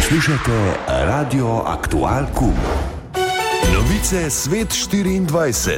Poslušajte Radio Aktual Kum. Novice Svet 24.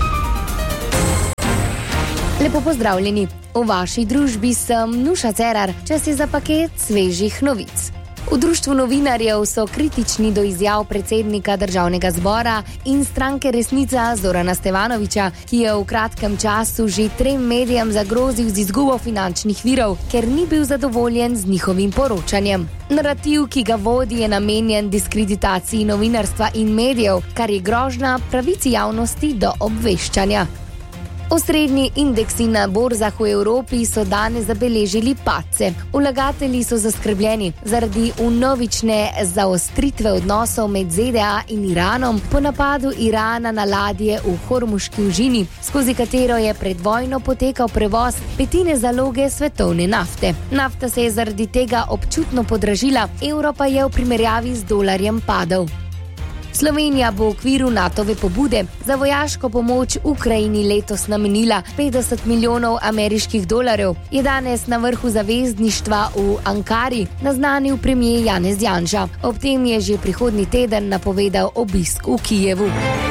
Lepo pozdravljeni. V vaši družbi sem Nuša Cerar. Čas je za paket svežih novic. V Društvu novinarjev so kritični do izjav predsednika Državnega zbora in stranke Resnica Zorana Stevanovića, ki je v kratkem času že 3 medijem zagrozil z izgubo finančnih virov, ker ni bil zadovoljen z njihovim poročanjem. Narativ, ki ga vodi, je namenjen diskreditaciji novinarstva in medijev, kar je grožnja pravici javnosti do obveščanja. Osrednji indeksi na borzah v Evropi so danes zabeležili padce. Vlagatelji so zaskrbljeni zaradi vnovične zaostritve odnosov med ZDA in Iranom po napadu Irana na ladje v Hormuški užini, skozi katero je pred vojno potekal prevoz petine zaloge svetovne nafte. Nafta se je zaradi tega občutno podražila, evro pa je v primerjavi z dolarjem padel. Slovenija bo v okviru NATO-ve pobude za vojaško pomoč Ukrajini letos namenila 50 milijonov ameriških dolarjev, je danes na vrhu zavezništva v Ankari naznanil premier Janez Janša. Ob tem je že prihodnji teden napovedal obisk v Kijevu.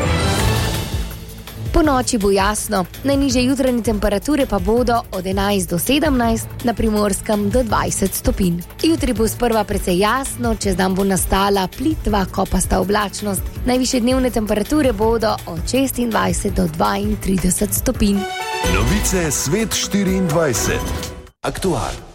Po noči bo jasno, najnižje jutranje temperature pa bodo od 11 do 17, na Primorskem do 20 stopinj. Jutri bo sprva precej jasno, čez dan bo nastala plitva kopasta oblačnost. Najvišje dnevne temperature bodo od 26 do 32 stopinj. Novice Svet 24. Aktual.